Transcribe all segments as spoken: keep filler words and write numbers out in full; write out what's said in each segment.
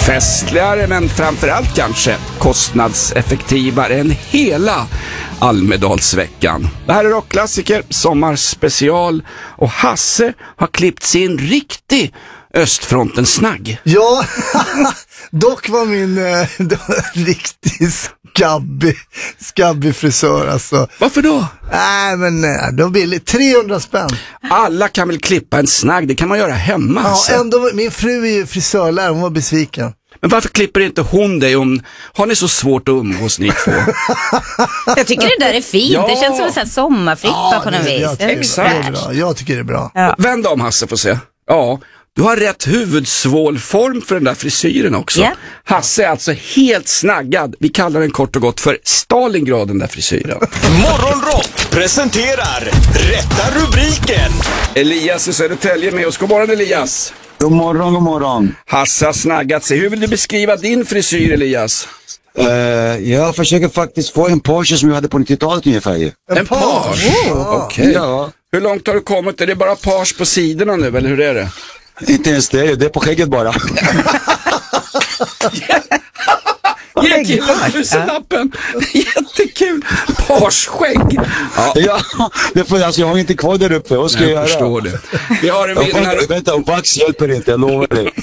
Festligare, men framförallt kanske kostnadseffektivare än hela Almedalsveckan. Det här är rockklassiker, sommarspecial, och Hasse har klippt sin riktig Östfronten snagg. Ja, dock var min äh, riktigt skabbig, skabbig frisör alltså. Varför då? Nej, men nej, de billigt. trehundra spänn. Alla kan väl klippa en snagg, det kan man göra hemma. Ja, ändå, min fru är ju frisörlärare, hon var besviken. Men varför klipper inte hon dig om... Har ni så svårt att umgås ni två? Jag tycker det där är fint. Ja. Det känns som en sån här sommarfrippa ja, på något vis. Jag tycker, Exakt. det är bra. Jag tycker det är bra. Ja. Vänd om, Hasse, får se. Ja, du har rätt huvudsvålform för den där frisyren också. Ja. Hasse är alltså helt snaggad. Vi kallar den kort och gott för Stalingrad, den där frisyren. Morgonrock presenterar Rätta rubriken. Elias i Södertälje med oss. God morgon, Elias. God morgon, god morgon. Hasse har snaggat sig. Hur vill du beskriva din frisyr, Elias? Uh, jag försöker faktiskt få en Porsche som jag hade på nittiotalet ungefär. En, en page? Oh, Okej. Okay. Ja. Hur långt har du kommit? Är det bara page på sidorna nu, eller hur är det? Inte ens det, det är på skägget bara. Ge killen tusenlappen. Jättekul. Parskägg. Ja, ja det får, alltså, jag har inte kvar där uppe. Vad ska jag, jag förstår det. Vi har en vinnare. Ja, vänta, och Bax hjälper inte, jag lovar dig.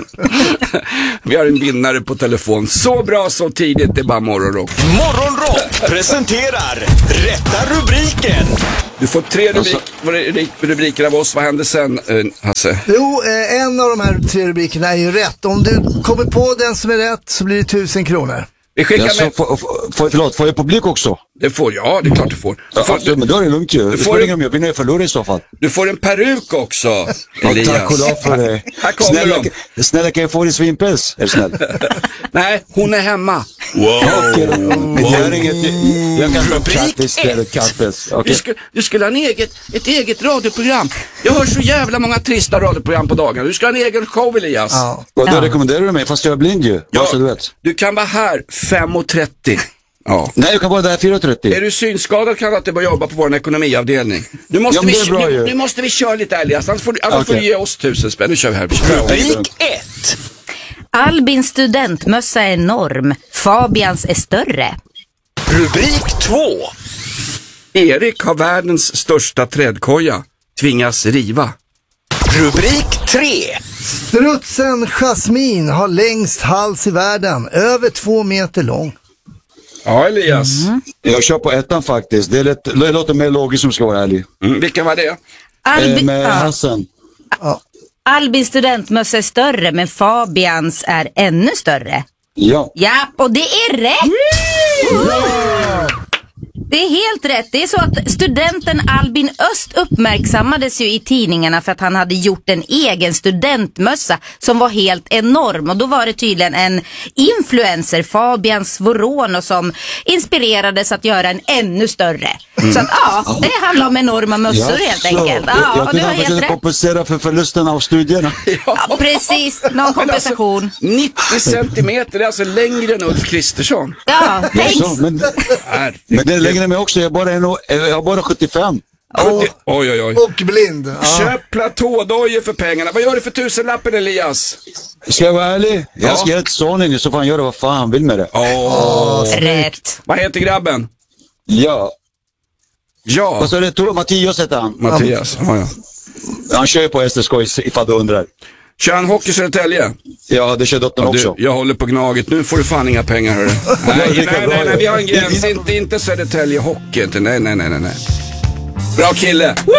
Vi har en vinnare på telefon. Så bra så tidigt, det är bara morgonrock. Morgonrock presenterar Rätta rubriken. Du får tre rubrik, rubriker av oss. Vad händer sen, Hasse? Jo, eh, en av de här tre rubrikerna är ju rätt. Om du kommer på den som är rätt så blir det tusen kronor. Vi skickar ja, med... Får, får, förlåt, får jag publik också? Det får jag, det är klart du får. Du får ja, men då är det lugnt ju. Du, du får ringa mig, jag vinner förlorar i så fall. Du får en peruk också, Elias. Ja, tack och lov för det. Här kommer snälla, de. Snälla, kan jag få din svinpäls? Är du snäll? Nej, hon är hemma. Wow. Okay. Wow. Jag, inget, jag kan ta katt istället, kattpäls. Okay. Du, skulle, du skulle ha en eget, ett eget radioprogram. Jag hör så jävla många trista radioprogram på dagarna. Du ska ha en egen show, Elias. Ja. Och då rekommenderar du mig, fast jag är blind ju. Ja. Så du vet. Du kan vara här fem och trettio. Ja. Nej, jag kan vara där fyra och trettio. Är du synskadad kan du att det bara jobba på vår ekonomiavdelning. Nu måste, ja, vi, bra, nu, nu måste vi köra lite, Elias. Annars får du, annars okay. får du ge oss tusen spänn. Nu kör vi här. Rubrik ett. Albins studentmössa är enorm. Fabians är större. Rubrik två. Erik har världens största trädkoja. Tvingas riva. Rubrik tre. Strutsen Jasmin har längst hals i världen. Över två meter lång. Ja, Elias. Mm. Jag kör på ettan faktiskt. Det, är lätt, det låter mer logiskt som ska vara ärlig. Mm. Vilken var det? Albi- eh, med Hassan. Ja. Albins studentmössa är större, men Fabians är ännu större. Ja. Ja, och det är rätt! Ja. Det är helt rätt. Det är så att studenten Albin Öst uppmärksammades ju i tidningarna för att han hade gjort en egen studentmössa som var helt enorm. Och då var det tydligen en influencer, Fabian Svorono, som inspirerades att göra en ännu större. Mm. Så att ja, det handlar om enorma mössor ja, helt så. enkelt. Ja, jag och du har helt rätt. Kompensera för förlusten av studierna. Ja, precis. Någon kompensation. Alltså, nittio centimeter, det är alltså längre än Ulf Kristersson. Ja, thanks. Ja, men, men det är längre än mig också. Jag är bara, en, jag är bara sjuttiofem. Och, oj, oj, oj. Och blind. Ja. Köp platådojor för pengarna. Vad gör du för tusenlappen, Elias? Ska jag vara ärlig? Jag ja. ska ge ett sonen så får han göra vad fan han vill med det. Åh, oh. oh, rätt. Vad heter grabben? Ja. Ja. Vad sa du? Mattias heter han. Mattias, ja, ja. Han kör ju på S S K ifall du undrar. Kör han hockey i Södertälje? Ja, det kör dottern ja, också. Du, jag håller på Gnaget. Nu får du fan inga pengar, hörru. nej, nej, nej, nej, nej, vi har en gräns. Inte, inte Södertälje hockey. Nej, nej, nej, nej, nej. Bra kille.